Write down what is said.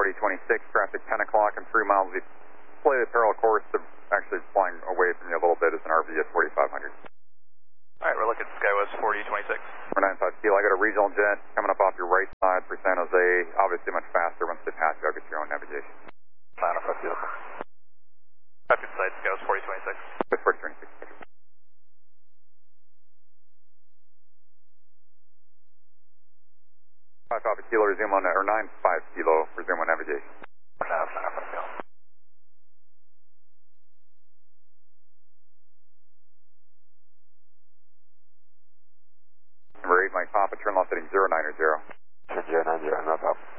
4026, traffic 10 o'clock and 3 miles. The slightly parallel course to actually flying away from you a little bit is an RV at 4500. Alright, we're looking at SkyWest 4026. 495 Kilo, I got a regional jet coming up off your right side for San Jose. Obviously much faster once they pass you. I'll get your own navigation. 905 Kilo. Traffic side, SkyWest 4026. 4026. 5 Kilo, resume on, or 95 Kilo, resume on navigation. 905 Kilo. Number 8, Mike Papa, turn left heading 090. 090, no problem.